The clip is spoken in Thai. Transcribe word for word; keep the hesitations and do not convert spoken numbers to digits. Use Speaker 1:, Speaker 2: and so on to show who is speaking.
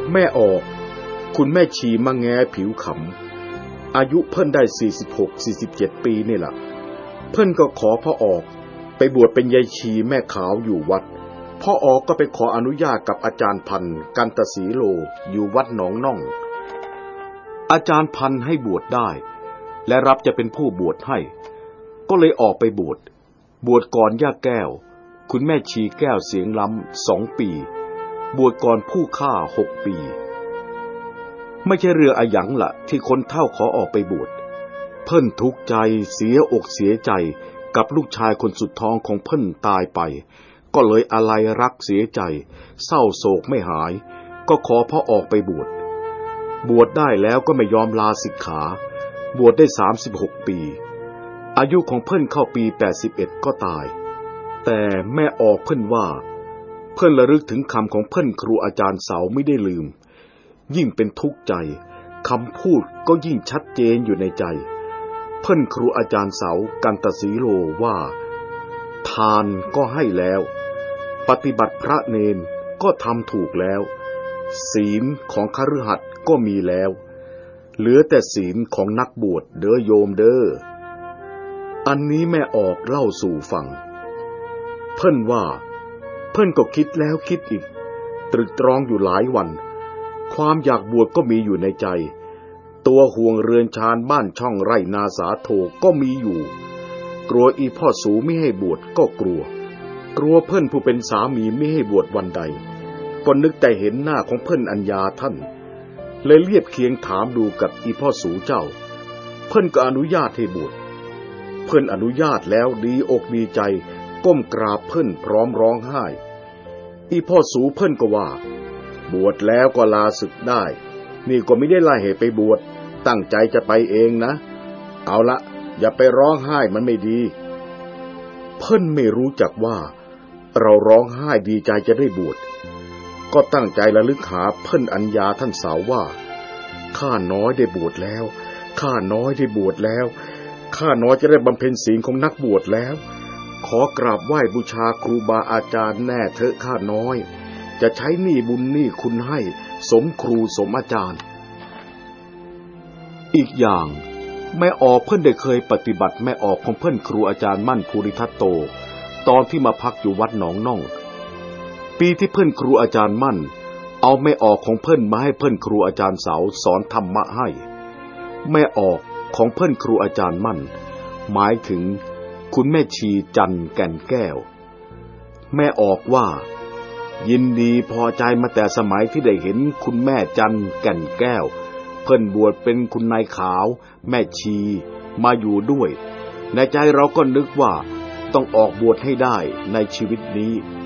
Speaker 1: แม่ออกคุณแม่ชีมะแงผิวขำอายุเพิ่นได้สี่สิบหก สี่สิบเจ็ดปีนี่แหละเพิ่นก็ขอพ่อออกไปบวชเป็นยายชีแม่ขาวอยู่วัดพ่อออกก็ไปขออนุญาตกับอาจารย์พันธุ์กันตศรีโลอยู่วัดหนองน่องอาจารย์พันธุ์ให้บวชได้และรับจะเป็นผู้บวชให้ก็เลยออกไปบวชบวชก่อนย่าแก้วคุณแม่ชีแก้วเสียงล้ำสองปีบวชก่อนผู้ฆ่าหกปีไม่ใช่เรืออาหยังละที่คนเฒ่าขอออกไปบวชเพิ่นทุกข์ใจเสียอกเสียใจกับลูกชายคนสุดท้องของเพิ่นตายไปก็เลยอะไรรักเสียใจเศร้าโศกไม่หายก็ขอพ่อออกไปบวชบวชได้แล้วก็ไม่ยอมลาสิกขาบวชได้สามสิบหกปีอายุของเพิ่นเข้าปีแปดสิบเอ็ดก็ตายแต่แม่ออกเพิ่นว่าเพิ่นระลึกถึงคำของเพิ่นครูอาจารย์เสาไม่ได้ลืมยิ่งเป็นทุกข์ใจคำพูดก็ยิ่งชัดเจนอยู่ในใจเพิ่นครูอาจารย์เสากันตศรีโลว่าทานก็ให้แล้วปฏิบัติพระเนนก็ทำถูกแล้วศีลของคฤหัสถ์ก็มีแล้วเหลือแต่ศีลของนักบวชเด้อโยมเด้ออันนี้แม่ออกเล่าสู่ฟังเพิ่นว่าเพิ่นก็คิดแล้วคิดอีกตรึกตรองอยู่หลายวันความอยากบวชก็มีอยู่ในใจตัวห่วงเรือนชานบ้านช่องไร่นาสาโทก็มีอยู่กลัวอีพ่อสูไม่ให้บวชก็กลัวกลัวเพิ่นผู้เป็นสามีไม่ให้บวชวันใดก็นึกแต่เห็นหน้าของเพิ่นอัญญาท่านเลยเรียบเคียงถามดูกับอีพ่อสูเจ้าเพิ่นก็อนุญาตให้บวชเพิ่นอนุญาตแล้วดีอกดีใจก้มกราบเพิ่นพร้อมร้องไห้อีพ่อสูเพิ่นก็ว่าบวชแล้วก็ลาศึกได้นี่ก็ไม่ได้ไล่ให้ไปบวชตั้งใจจะไปเองนะเอาละอย่าไปร้องไห้มันไม่ดีเพิ่นไม่รู้จักว่าเราร้องไห้ดีใจจะได้บวชก็ตั้งใจระลึกหาเพิ่นอัญญาท่านสาวว่าข้าน้อยได้บวชแล้วข้าน้อยได้บวชแล้วข้าน้อยจะได้บำเพ็ญศีลของนักบวชแล้วขอกราบไหว้บูชาครูบาอาจารย์แน่เถอะข้าน้อยจะใช้หนี้บุญหนี้คุณให้สมครูสมอาจารย์อีกอย่างแม่ออกเพิ่นได้เคยปฏิบัติแม่ออกของเพิ่นครูอาจารย์มั่นภูริทัตโตตอนที่มาพักอยู่วัดหนองน่องปีที่เพิ่นครูอาจารย์มั่นเอาแม่ออกของเพิ่นมาให้เพิ่นครูอาจารย์เสาสอนธรรมะให้แม่ออกของเพิ่นครูอาจารย์มั่นหมายถึงคุณแม่ชีจันแก่นแก้วแม่ออกว่ายินดีพอใจมาแต่สมัยที่ได้เห็นคุณแม่จันแก่นแก้วเพิ่นบวชเป็นคุณนายขาวแม่ชีมาอยู่ด้วยในใจเราก็นึกว่าต้องออกบวชให้ได้ในชีวิตนี้